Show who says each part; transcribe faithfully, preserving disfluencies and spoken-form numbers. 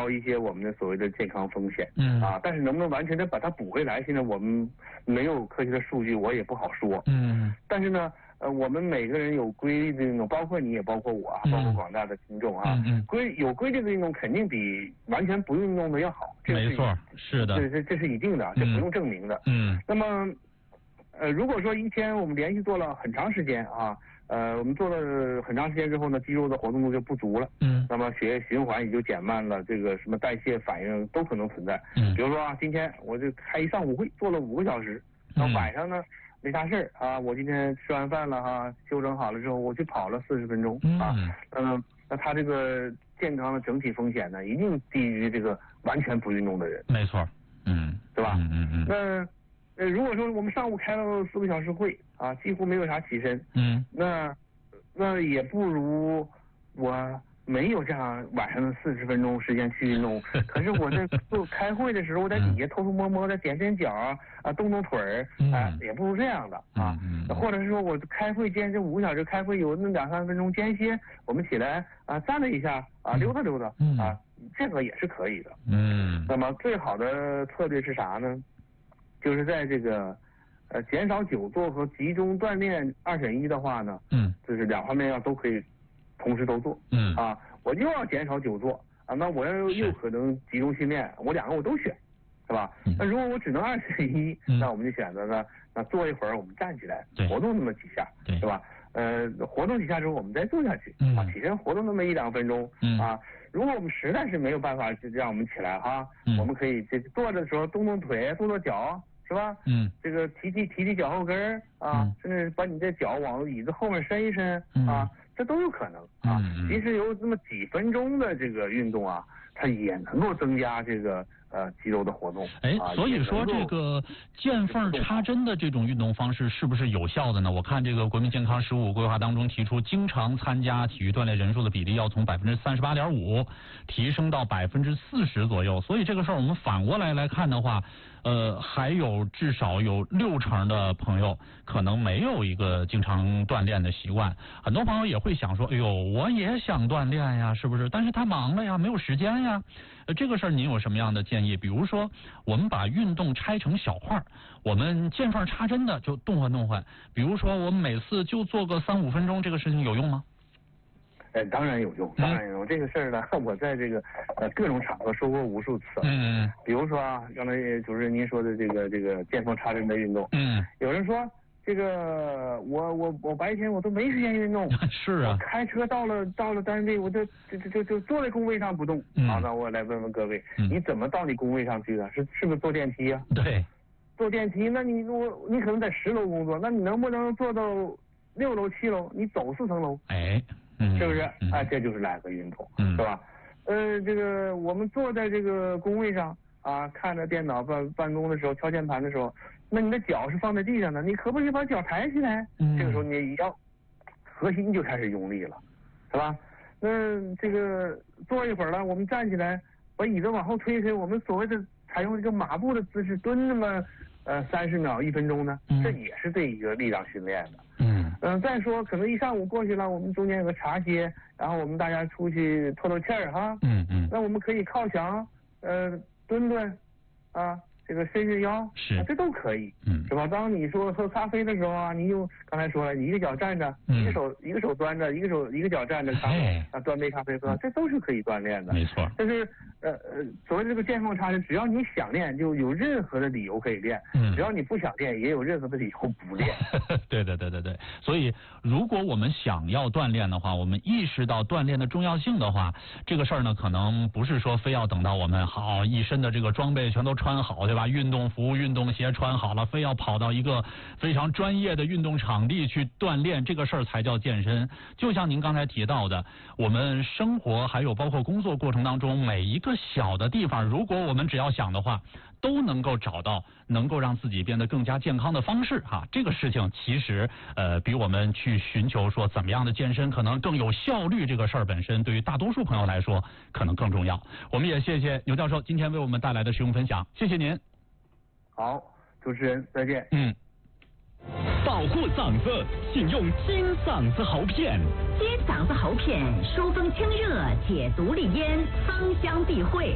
Speaker 1: 高一些我们的所谓的健康风险。
Speaker 2: 嗯
Speaker 1: 啊，但是能不能完全的把它补回来，现在我们没有科学的数据，我也不好说。
Speaker 2: 嗯，
Speaker 1: 但是呢，呃，我们每个人有规律的运动，包括你也包括我啊，包括广大的听众啊，
Speaker 2: 嗯嗯，
Speaker 1: 规有规律的运动肯定比完全不运动的要好。这
Speaker 2: 没错，是的，
Speaker 1: 这这这是一定的，这不用证明的。
Speaker 2: 嗯，
Speaker 1: 那么，呃，如果说一天我们连续做了很长时间啊。呃，我们做了很长时间之后呢，肌肉的活动度就不足了，
Speaker 2: 嗯，
Speaker 1: 那么血液循环也就减慢了，这个什么代谢反应都可能存在。
Speaker 2: 嗯，
Speaker 1: 比如说啊，今天我就开一上午会，做了五个小时，到晚上呢没啥事儿啊，我今天吃完饭了哈，休整好了之后，我去跑了四十分钟啊，嗯，那他这个健康的整体风险呢，一定低于这个完全不运动的人。
Speaker 2: 没错，嗯，
Speaker 1: 对吧？
Speaker 2: 嗯嗯嗯。
Speaker 1: 那呃，如果说我们上午开了四个小时会啊，几乎没有啥起身，
Speaker 2: 嗯，
Speaker 1: 那那也不如我没有这样晚上的四十分钟时间去运动。可是我在做开会的时候，我在底下偷偷摸摸的踮踮脚啊，动动腿儿啊，也不如这样的啊。
Speaker 2: 嗯嗯、
Speaker 1: 或者是说我开会坚持五个小时开会，有那两三分钟间歇，我们起来啊站了一下啊，溜达溜达啊，这个也是可以的。
Speaker 2: 嗯。
Speaker 1: 那么最好的策略是啥呢？就是在这个，呃，减少久坐和集中锻炼二选一的话呢，
Speaker 2: 嗯，
Speaker 1: 就是两方面要都可以同时都做，
Speaker 2: 嗯，
Speaker 1: 啊，我又要减少久坐啊，那我要又可能集中训练，我两个我都选，是吧？嗯、那如果我只能二选一，嗯、那我们就选择呢，那坐一会儿我们站起来活动那么几下，是吧？呃，活动几下之后我们再坐下去，嗯、啊，起身活动那么一两分钟，嗯、啊。如果我们实在是没有办法就让我们起来哈，嗯、我们可以这坐着的时候动动腿，动动脚。是吧？嗯，这个提提提提脚后跟儿啊，嗯、甚至把你的脚往椅子后面伸一伸、嗯、啊，这都有可能啊。嗯、其实有这么几分钟的这个运动啊，它也能够增加这个呃肌肉的活动。
Speaker 2: 哎，
Speaker 1: 啊、
Speaker 2: 所以说这个见缝插针的这种运动方式是不是有效的呢？我看这个国民健康十五规划当中提出，经常参加体育锻炼人数的比例要从百分之三十八点五提升到百分之四十左右。所以这个事儿我们反过来来看的话。呃，还有至少有六成的朋友可能没有一个经常锻炼的习惯。很多朋友也会想说，哎呦，我也想锻炼呀，是不是？但是他忙了呀，没有时间呀。呃，这个事儿您有什么样的建议？比如说，我们把运动拆成小块儿，我们见缝插针的就动换动换。比如说，我们每次就做个三五分钟，这个事情有用吗？
Speaker 1: 呃，当然有用，当然有用。嗯、这个事儿呢，我在这个呃各种场合说过无数次。
Speaker 2: 嗯，
Speaker 1: 比如说啊，刚才主持人您说的这个这个见缝插针的运动。嗯。有人说这个我我我白天我都没时间运动。
Speaker 2: 是啊。
Speaker 1: 我开车到了到了单位，我就就就就就坐在工位上不动。嗯。好，那我来问问各位，嗯、你怎么到你工位上去的？是是不是坐电梯啊？
Speaker 2: 对。
Speaker 1: 坐电梯，那你我你可能在十楼工作，那你能不能坐到六楼七楼？你走四层楼？
Speaker 2: 哎。嗯、
Speaker 1: 是不是？嗯、啊，这就是来个运动，嗯、是吧？呃，这个我们坐在这个工位上啊，看着电脑办办公的时候，敲键盘的时候，那你的脚是放在地上的，你可不可以把脚抬起来？嗯、这个时候你要核心就开始用力了，是吧？那这个坐一会儿了，我们站起来，把椅子往后推推，我们所谓的采用这个马步的姿势蹲那么呃三十秒一分钟呢，嗯、这也是对一个力量训练的。嗯嗯、呃，再说可能一上午过去了，我们中间有个茶歇，然后我们大家出去透透气儿哈。嗯嗯。那我们可以靠墙，呃，蹲蹲，啊，这个伸伸腰，
Speaker 2: 是，
Speaker 1: 这都可以，
Speaker 2: 嗯，
Speaker 1: 是吧？当你说喝咖啡的时候啊，你用刚才说了，你一个脚站着，嗯、一个手一个手端着，一个手一个脚站着，咖啡啊，端杯咖啡喝，这都是可以锻炼的。
Speaker 2: 没错。
Speaker 1: 但是呃呃，所谓这个见缝插针，只要你想练，就有任何的理由可以练；嗯，只要你不想练，也有任何的理由不练。
Speaker 2: 对对对对对。所以，如果我们想要锻炼的话，我们意识到锻炼的重要性的话，这个事儿呢，可能不是说非要等到我们好一身的这个装备全都穿好，对吧？运动服、运动鞋穿好了，非要跑到一个非常专业的运动场地去锻炼，这个事儿才叫健身。就像您刚才提到的，我们生活还有包括工作过程当中每一个小的地方，如果我们只要想的话，都能够找到能够让自己变得更加健康的方式哈。这个事情其实呃比我们去寻求说怎么样的健身可能更有效率，这个事儿本身对于大多数朋友来说可能更重要。我们也谢谢牛教授今天为我们带来的实用分享，谢谢您。
Speaker 1: 好，主持人再见。
Speaker 2: 嗯。
Speaker 3: 保护嗓子，请用金嗓子喉片。
Speaker 4: 金嗓子喉片疏风清热，解毒利咽，芳香避秽。